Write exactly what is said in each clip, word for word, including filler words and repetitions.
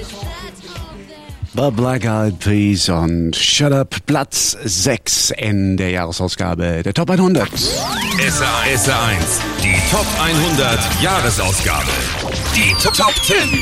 The Black Eyed Peas und Shut Up, Platz sechs in der Jahresausgabe der Top hundert. S R eins, die Top hundert Jahresausgabe. Die Top zehn.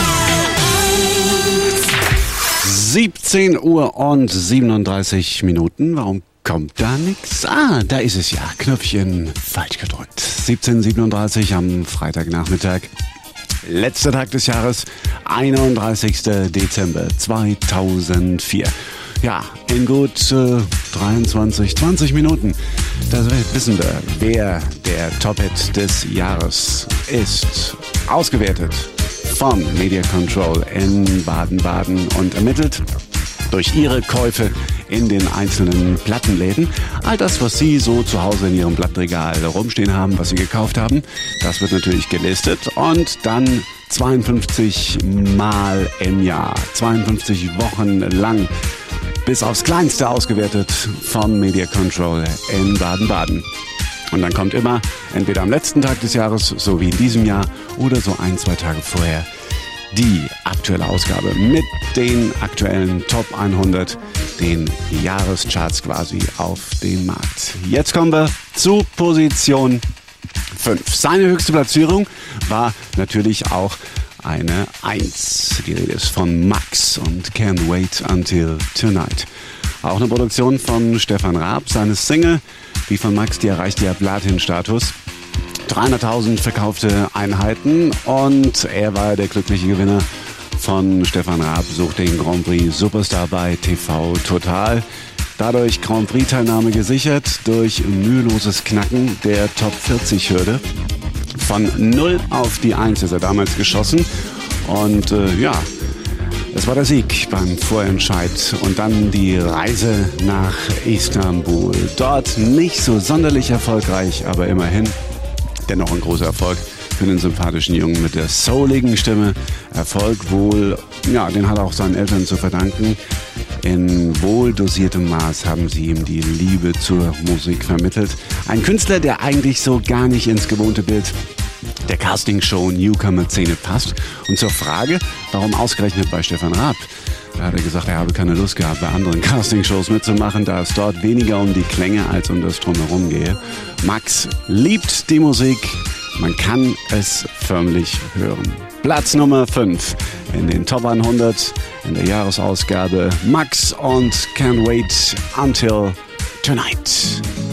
siebzehn Uhr und siebenunddreißig Minuten. Warum kommt da nichts? Ah, da ist es ja. Knöpfchen falsch gedrückt. siebzehn Uhr siebenunddreißig am Freitagnachmittag. Letzter Tag des Jahres, einunddreißigster Dezember zweitausendvier. Ja, in gut äh, dreiundzwanzig, zwanzig Minuten, da wissen wir, wer der Top-Hit des Jahres ist. Ausgewertet von Media Control in Baden-Baden und ermittelt durch ihre Käufe in den einzelnen Plattenläden. All das, was Sie so zu Hause in Ihrem Blattregal rumstehen haben, was Sie gekauft haben, das wird natürlich gelistet und dann zweiundfünfzig Mal im Jahr, zweiundfünfzig Wochen lang, bis aufs Kleinste ausgewertet von Media Control in Baden-Baden. Und dann kommt immer, entweder am letzten Tag des Jahres, so wie in diesem Jahr, oder so ein, zwei Tage vorher, die aktuelle Ausgabe mit den aktuellen Top hundert, den Jahrescharts quasi auf den Markt. Jetzt kommen wir zu Position fünf. Seine höchste Platzierung war natürlich auch eine eins. Die Rede ist von Max und Can't Wait Until Tonight. Auch eine Produktion von Stefan Raab. Seine Single, wie von Max, die erreichte ja Platin-Status. dreihunderttausend verkaufte Einheiten und er war der glückliche Gewinner von Stefan Raab, sucht den Grand Prix Superstar bei T V Total. Dadurch Grand Prix Teilnahme gesichert durch müheloses Knacken der Top vierzig Hürde. Von null auf die eins ist er damals geschossen und äh, ja, das war der Sieg beim Vorentscheid und dann die Reise nach Istanbul. Dort nicht so sonderlich erfolgreich, aber immerhin dennoch ein großer Erfolg für den sympathischen Jungen mit der souligen Stimme. Erfolg wohl, ja, den hat er auch seinen Eltern zu verdanken. In wohl dosiertem Maß haben sie ihm die Liebe zur Musik vermittelt. Ein Künstler, der eigentlich so gar nicht ins gewohnte Bild der Castingshow Newcomer-Szene passt. Und zur Frage, warum ausgerechnet bei Stefan Raab? Da hat er gesagt, er habe keine Lust gehabt, bei anderen Castingshows mitzumachen, da es dort weniger um die Klänge als um das Drumherum gehe. Max liebt die Musik, man kann es förmlich hören. Platz Nummer fünf in den Top hundert in der Jahresausgabe. Max und Can't Wait Until Tonight.